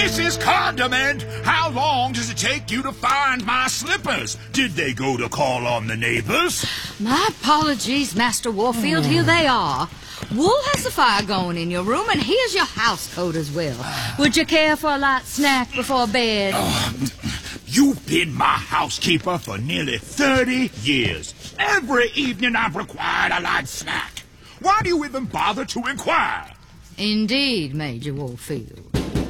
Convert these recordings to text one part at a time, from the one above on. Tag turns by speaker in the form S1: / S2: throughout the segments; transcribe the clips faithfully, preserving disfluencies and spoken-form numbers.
S1: Missus Condiment, how long does it take you to find my slippers? Did they go to call on the neighbors?
S2: My apologies, Master Warfield. Here they are. Wool has the fire going in your room, and here's your house coat as well. Would you care for a light snack before bed?
S1: Uh, you've been my housekeeper for nearly thirty years. Every evening I've required a light snack. Why do you even bother to inquire?
S2: Indeed, Major Warfield.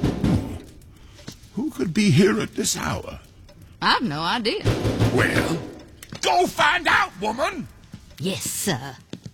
S1: Who could be here at this hour?
S2: I've no idea.
S1: Well, go find out, woman!
S2: Yes, sir.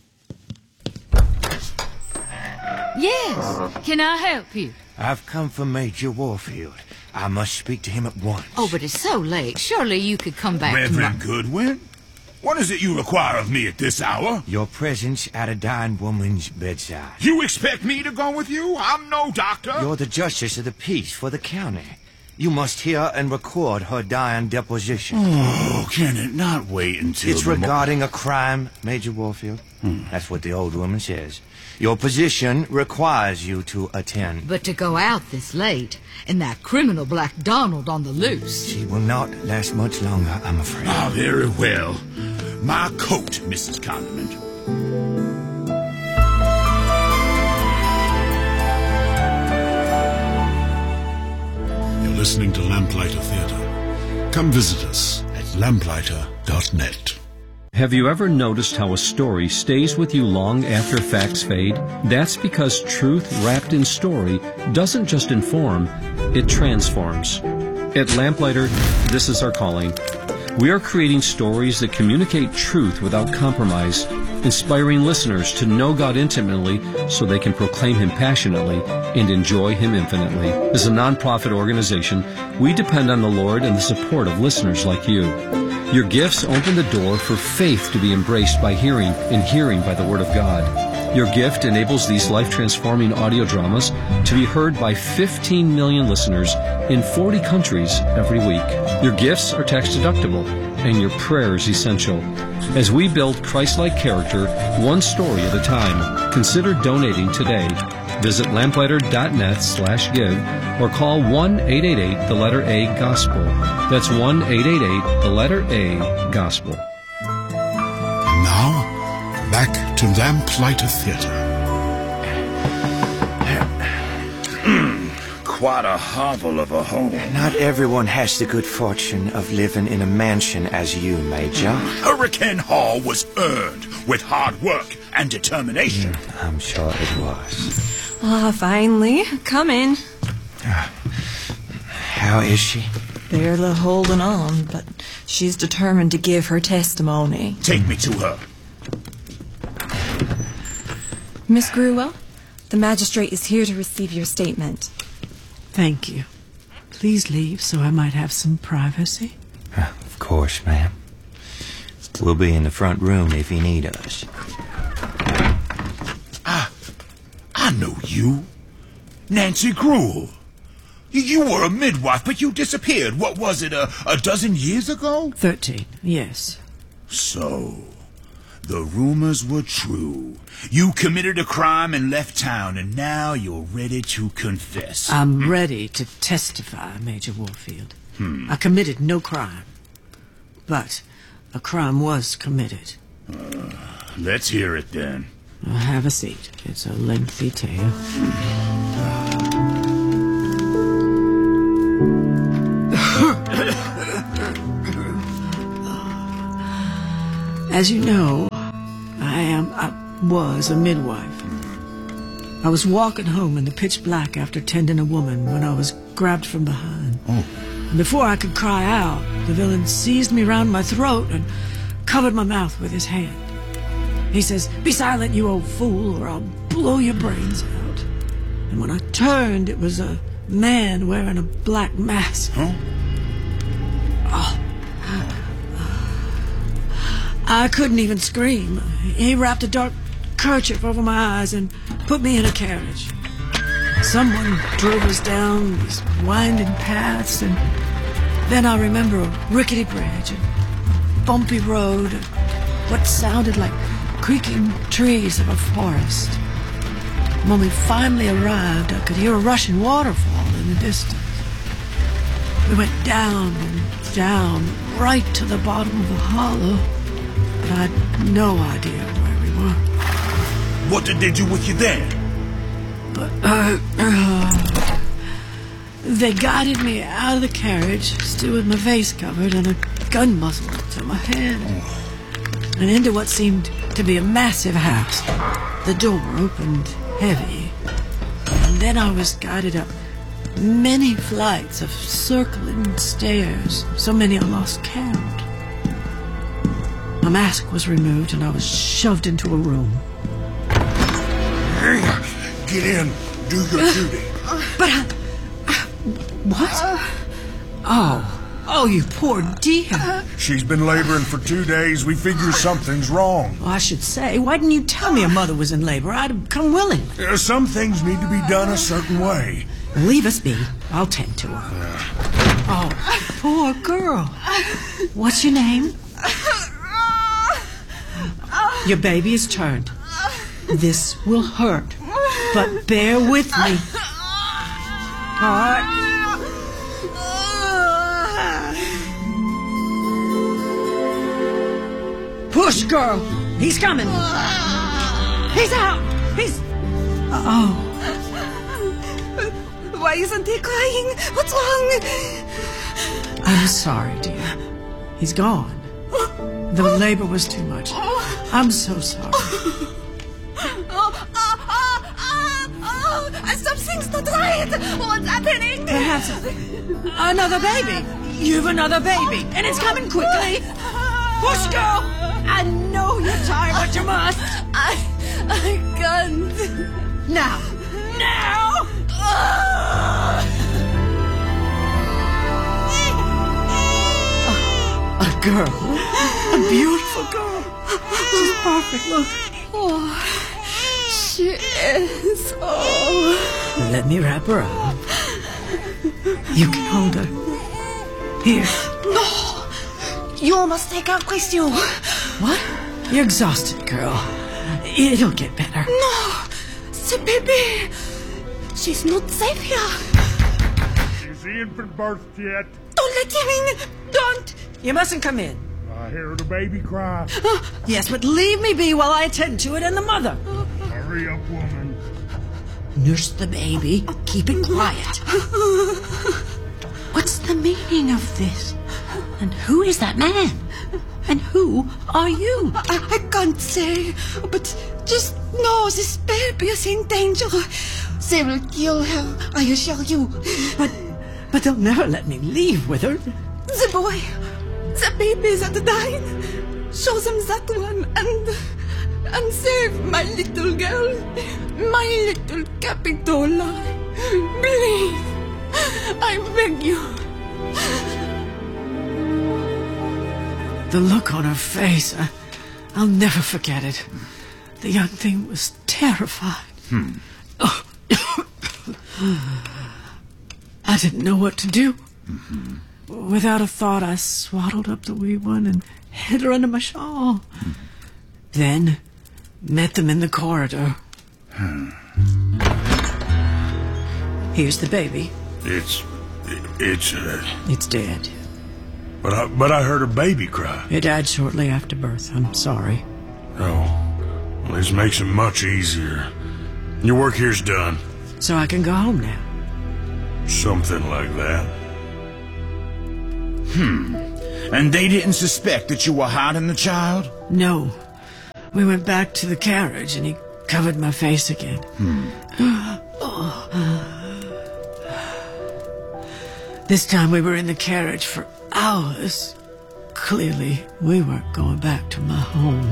S2: Yes. Can I help you?
S3: I've come for Major Warfield. I must speak to him at once.
S2: Oh, but it's so late. Surely you could come back
S1: Reverend
S2: tomorrow.
S1: Goodwin? What is it you require of me at this hour?
S3: Your presence at a dying woman's bedside.
S1: You expect me to go with you? I'm no doctor.
S3: You're the justice of the peace for the county. You must hear and record her dying deposition.
S1: Oh, can it not wait until...
S3: It's regarding a crime, Major Warfield. Hmm. That's what the old woman says. Your position requires you to attend.
S2: But to go out this late, and that criminal Black Donald on the loose...
S3: She will not last much longer, I'm afraid.
S1: Ah, very well. My coat, Missus Condiment.
S4: You're listening to Lamplighter Theatre. Come visit us at lamplighter dot net.
S5: Have you ever noticed how a story stays with you long after facts fade? That's because truth wrapped in story doesn't just inform, it transforms. At Lamplighter, this is our calling. We are creating stories that communicate truth without compromise, inspiring listeners to know God intimately so they can proclaim Him passionately and enjoy Him infinitely. As a nonprofit organization, we depend on the Lord and the support of listeners like you. Your gifts open the door for faith to be embraced by hearing, and hearing by the Word of God. Your gift enables these life-transforming audio dramas to be heard by fifteen million listeners in forty countries every week. Your gifts are tax-deductible, and your prayers essential. As we build Christ-like character, one story at a time, consider donating today. Visit lamplighter dot net slash give or call one eight eight eight the letter A gospel. That's one eight eight eight the letter A gospel.
S4: And now, back to Lamplighter Theatre.
S1: Quite a hovel of a home.
S3: Not everyone has the good fortune of living in a mansion as you, Major.
S1: Hurricane Hall was earned with hard work and determination.
S3: Mm, I'm sure it was.
S6: Ah, finally. Come in.
S3: Uh, how is she?
S6: Barely holding on, but she's determined to give her testimony.
S1: Take me to her.
S6: Miss Gruwell, the magistrate is here to receive your statement.
S7: Thank you. Please leave so I might have some privacy.
S3: Uh, of course, ma'am. We'll be in the front room if you need us.
S1: Ah, I know you. Nancy Gruwell. You were a midwife, but you disappeared. What was it, a, a dozen years ago?
S7: Thirteen, yes.
S1: So, the rumors were true. You committed a crime and left town, and now you're ready to confess.
S7: I'm ready to testify, Major Warfield.
S1: Hmm.
S7: I committed no crime. But a crime was committed.
S1: Uh, let's hear it then.
S7: Well, have a seat. It's a lengthy tale. As you know, I am, I was a midwife. I was walking home in the pitch black after tending a woman when I was grabbed from behind.
S1: Oh.
S7: And before I could cry out, the villain seized me round my throat and covered my mouth with his hand. He says, "Be silent, you old fool, or I'll blow your brains out." And when I turned, it was a man wearing a black mask.
S1: Huh?
S7: Oh. I couldn't even scream. He wrapped a dark kerchief over my eyes and put me in a carriage. Someone drove us down these winding paths, and then I remember a rickety bridge, a bumpy road, and what sounded like creaking trees of a forest. When we finally arrived, I could hear a rushing waterfall in the distance. We went down and down, right to the bottom of the hollow. But I had no idea where we were.
S1: What did they do with you then?
S7: But, uh, uh, they guided me out of the carriage, still with my face covered and a gun muzzle to my head. And into what seemed to be a massive house. The door opened heavy. And then I was guided up many flights of circling stairs, so many I lost count. My mask was removed and I was shoved into a room.
S1: Hey, get in. Do your duty.
S7: But I... What? Oh. Oh, you poor dear.
S8: She's been laboring for two days. We figure something's wrong.
S7: Well, I should say, why didn't you tell me a mother was in labor? I'd have come willingly.
S8: Uh, some things need to be done a certain way.
S7: Leave us be. I'll tend to her. Oh, poor girl. What's your name? Your baby is turned. This will hurt, but bear with me. All right. Push, girl. He's coming. He's out. He's... Uh-oh.
S6: Why isn't he crying? What's wrong?
S7: I'm sorry, dear. He's gone. The labor was too much. I'm so sorry.
S6: Oh, oh, oh, oh, oh. Something's not right. What's happening?
S7: Perhaps another baby. You've another baby, and it's coming quickly. Push, girl. I know you're tired, but you must.
S6: I, I can't.
S7: Now. Now. A, a girl. A beautiful girl. She's perfect. Look.
S6: Oh, she is. Oh.
S7: Let me wrap her up. You can hold her. Here.
S6: No. You must take her with you.
S7: What? You're exhausted, girl. It'll get better.
S6: No. The baby. She's not safe here.
S8: Is he infant birth yet?
S6: Don't let him in. Don't.
S7: You mustn't come in.
S8: I hear the baby cry.
S7: Yes, but leave me be while I attend to it and the mother.
S8: Hurry up, woman.
S7: Nurse the baby. Keep it quiet. What's the meaning of this? And who is that man? And who are you?
S6: I, I can't say, but just know this baby is in danger. They will kill her, I assure you.
S7: But, but they'll never let me leave with her.
S6: The boy, the baby that died. Show them that one and, and save my little girl, my little Capitola. Please, I beg you.
S7: The look on her face, I, I'll never forget it. The young thing was terrified.
S1: Hmm.
S7: Oh. I didn't know what to do.
S1: Mm-hmm.
S7: Without a thought, I swaddled up the wee one and hid her under my shawl. Hmm. Then, met them in the corridor.
S1: Hmm.
S7: Here's the baby.
S8: It's... it's... Uh...
S7: It's dead.
S8: But I, but I heard a baby cry.
S7: It died shortly after birth. I'm sorry.
S8: Oh. Well, this makes it much easier. Your work here's done.
S7: So I can go home now.
S8: Something like that.
S1: Hmm. And they didn't suspect that you were hiding the child?
S7: No. We went back to the carriage and he covered my face again.
S1: Hmm.
S7: Oh. This time we were in the carriage for hours. Clearly, we weren't going back to my home.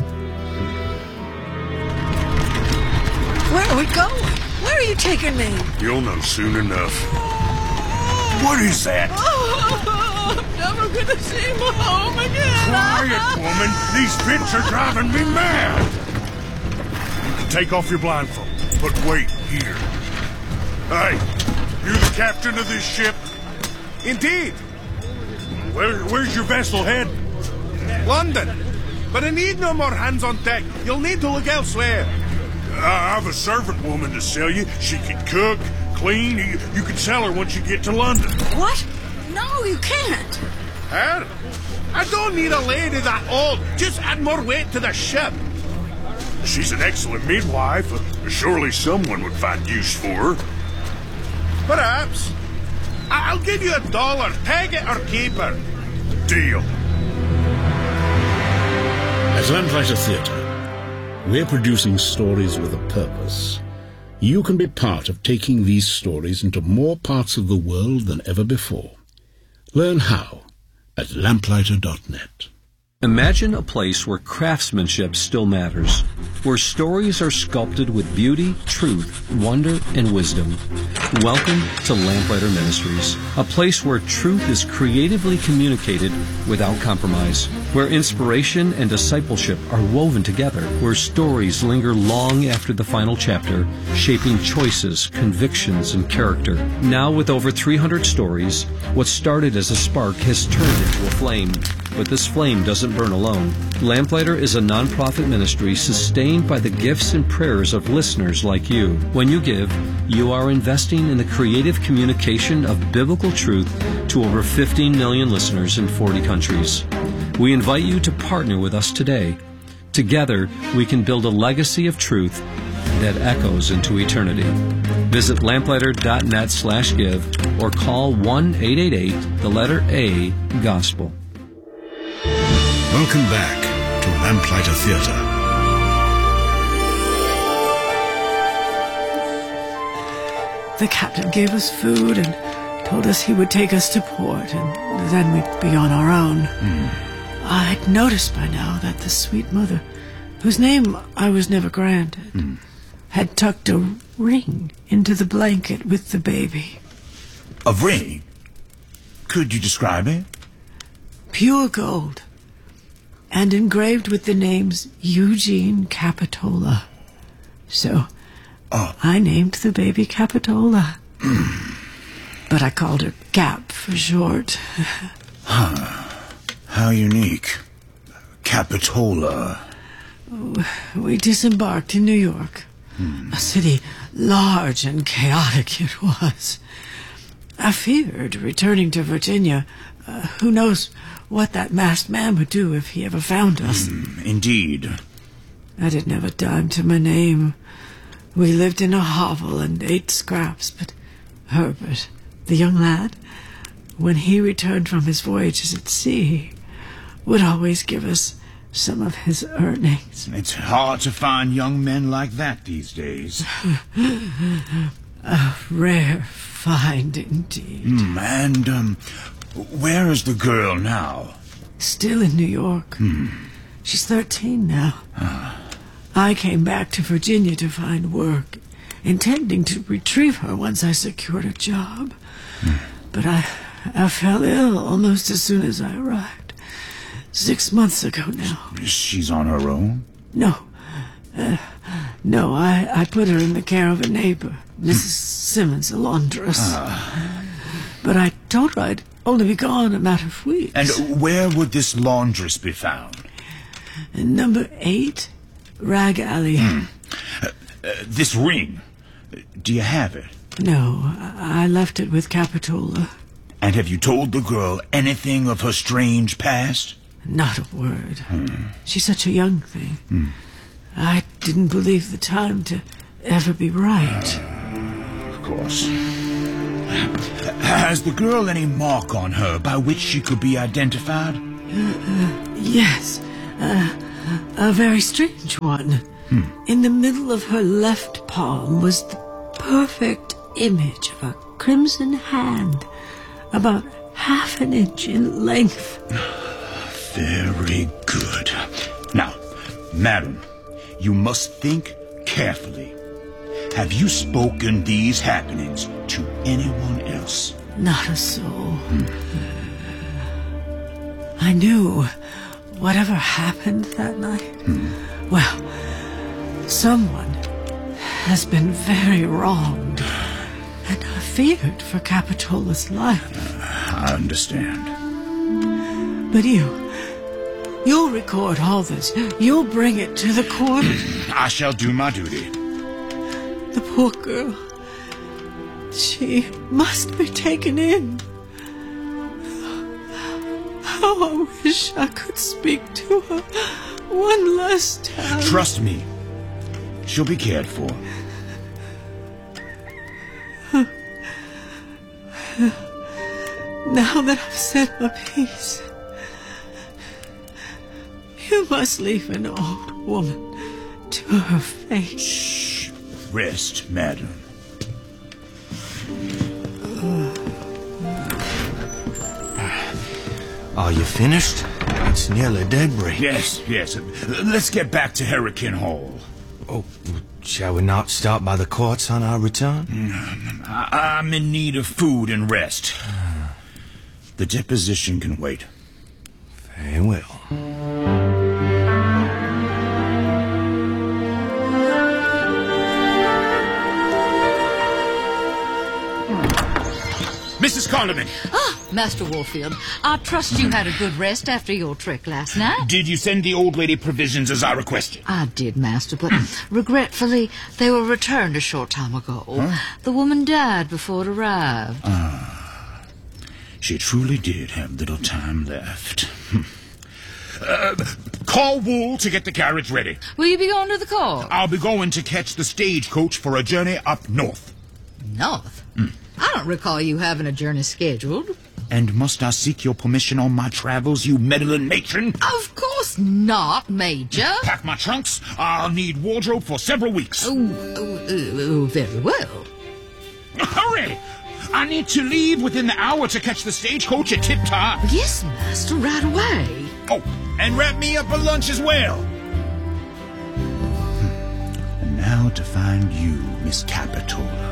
S7: Where are we going? Where are you taking me?
S8: You'll know soon enough.
S1: What is that?
S6: Oh, I'm never gonna see my home again.
S8: Quiet, woman. These fits are driving me mad. You can take off your blindfold, but wait here. Hey, you the captain of this ship?
S9: Indeed.
S8: Where, where's your vessel heading?
S9: London. But I need no more hands on deck. You'll need to look elsewhere.
S8: I have a servant woman to sell you. She can cook, clean. You, you can sell her once you get to London.
S7: What? No, you can't.
S9: Her? I don't need a lady that old. Just add more weight to the ship.
S8: She's an excellent midwife. Surely someone would find use for her.
S9: Perhaps. I- I'll give you a dollar. Peg it or keep her.
S8: Deal.
S4: At Lamplighter Theatre, we're producing stories with a purpose. You can be part of taking these stories into more parts of the world than ever before. Learn how at lamplighter dot net.
S5: Imagine a place where craftsmanship still matters, where stories are sculpted with beauty, truth, wonder, and wisdom. Welcome to Lamplighter Ministries, a place where truth is creatively communicated without compromise, where inspiration and discipleship are woven together, where stories linger long after the final chapter, shaping choices, convictions, and character. Now with over three hundred stories, what started as a spark has turned into a flame. But this flame doesn't burn alone. Lamplighter is a non-profit ministry sustained by the gifts and prayers of listeners like you. When you give, you are investing in the creative communication of biblical truth to over fifteen million listeners in forty countries. We invite you to partner with us today. Together, we can build a legacy of truth that echoes into eternity. Visit lamplighter dot net slash give or call one eight eight eight, the letter A, Gospel.
S4: Welcome back to Lamplighter Theatre.
S7: The captain gave us food and told us he would take us to port, and then we'd be on our own. Mm. I'd noticed by now that the sweet mother, whose name I was never granted, mm. had tucked a ring into the blanket with the baby.
S1: A ring? Could you describe it?
S7: Pure gold, and engraved with the names Eugene Capitola. So, oh. I named the baby Capitola. But I called her Cap for short.
S1: Huh. How unique. Capitola.
S7: We disembarked in New York. Hmm. A city large and chaotic it was. I feared returning to Virginia. Uh, who knows what that masked man would do if he ever found us.
S1: Mm, indeed.
S7: I didn't have a dime to my name. We lived in a hovel and ate scraps, but Herbert, the young lad, when he returned from his voyages at sea, would always give us some of his earnings.
S1: It's hard to find young men like that these days.
S7: A rare find indeed.
S1: Mm, and, um... where is the girl now?
S7: Still in New York. Hmm. She's thirteen now. Ah. I came back to Virginia to find work, intending to retrieve her once I secured a job. Hmm. But I, I fell ill almost as soon as I arrived. Six months ago now.
S1: She's on her own?
S7: No. Uh, no, I, I put her in the care of a neighbor, Missus Simmons, a laundress. Ah. But I told her I'd only be gone a matter of weeks.
S1: And where would this laundress be found?
S7: Number eight, Rag Alley.
S1: Mm. Uh, uh, this ring, do you have it?
S7: No, I left it with Capitola.
S1: And have you told the girl anything of her strange past?
S7: Not a word. Hmm. She's such a young thing. Hmm. I didn't believe the time to ever be right.
S1: Uh, of course. Has the girl any mark on her by which she could be identified?
S7: Uh, uh, yes. Uh, a very strange one. Hmm. In the middle of her left palm was the perfect image of a crimson hand, about half an inch in length.
S1: Very good. Now, madam, you must think carefully. Have you spoken these happenings to anyone else?
S7: Not a soul. Hmm. I knew whatever happened that night, hmm. well, someone has been very wronged. And I feared for Capitola's life.
S1: Uh, I understand.
S7: But you... You'll record all this. You'll bring it to the court.
S1: I shall do my duty.
S7: The poor girl. She must be taken in. How I wish I could speak to her one last time.
S1: Trust me, she'll be cared for.
S7: Now that I've said my piece, you must leave an old woman to her fate.
S1: Shh. Rest, madam.
S3: Are you finished? It's nearly daybreak.
S1: Yes, yes. Let's get back to Hurricane Hall.
S3: Oh, shall we not stop by the courts on our return?
S1: I- I'm in need of food and rest. The deposition can wait.
S3: Very well.
S1: Missus Carliman!
S2: Ah, Master Warfield, I trust you had a good rest after your trick last night.
S1: Did you send the old lady provisions as I requested?
S2: I did, Master, but regretfully, they were returned a short time ago. Huh? The woman died before it arrived.
S1: Ah, she truly did have little time left. uh, call Wool to get the carriage ready.
S2: Will you be going to the court?
S1: I'll be going to catch the stagecoach for a journey up north.
S2: North?
S1: Mm.
S2: I don't recall you having a journey scheduled.
S1: And must I seek your permission on my travels, you meddling matron?
S2: Of course not, Major.
S1: Pack my trunks. I'll need wardrobe for several weeks.
S2: Oh, oh, oh, oh very well.
S1: Hurry! I need to leave within the hour to catch the stagecoach at tip-top.
S2: Yes, Master, right away.
S1: Oh, and wrap me up a lunch as well. And now to find you, Miss Capitola.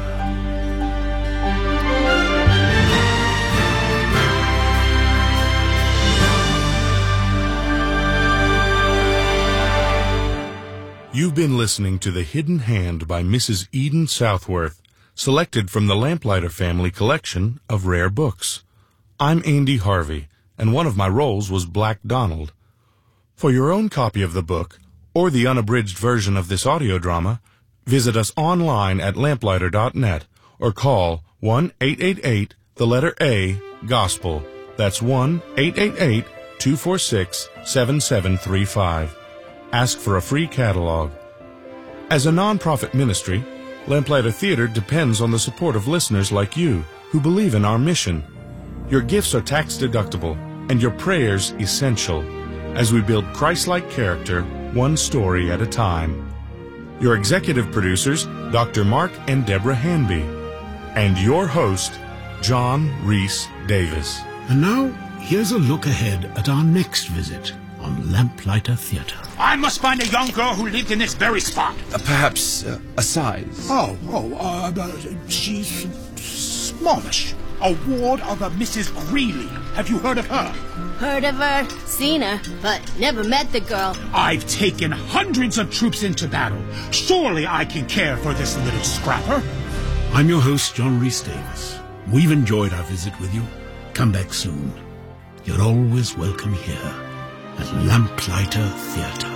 S8: You've been listening to The Hidden Hand by Missus Eden Southworth, selected from the Lamplighter Family collection of rare books. I'm Andy Harvey, and one of my roles was Black Donald. For your own copy of the book, or the unabridged version of this audio drama, visit us online at lamplighter dot net or call one eight eight eight, the letter A, Gospel. That's one eight eight eight, two four six, seven seven three five. Ask for a free catalog. As a non-profit ministry, Lamplighter Theater depends on the support of listeners like you who believe in our mission. Your gifts are tax-deductible and your prayers essential as we build Christ-like character one story at a time. Your executive producers, Doctor Mark and Deborah Hanby, and your host, John Rhys Davis.
S4: And now, here's a look ahead at our next visit on Lamplighter Theater.
S1: I must find a young girl who lived in this very spot.
S3: Uh, perhaps uh, a size.
S1: Oh, oh, uh, uh, she's smallish. A ward of a Missus Greeley. Have you heard of her?
S10: Heard of her, seen her, but never met the girl.
S1: I've taken hundreds of troops into battle. Surely I can care for this little scrapper.
S4: I'm your host, John Rhys Davis. We've enjoyed our visit with you. Come back soon. You're always welcome here at Lamplighter Theater.